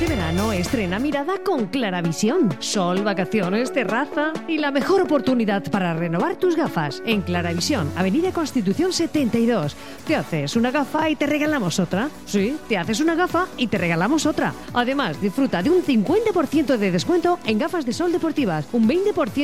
verano estrena mirada con Claravisión. Sol, vacaciones, terraza y la mejor oportunidad para renovar tus gafas. En Claravisión, Avenida Constitución 72. Te haces una gafa y te regalamos otra. Sí, te haces una gafa y te regalamos otra. Además, disfruta de un 50% de descuento en gafas de sol deportivas, un 20%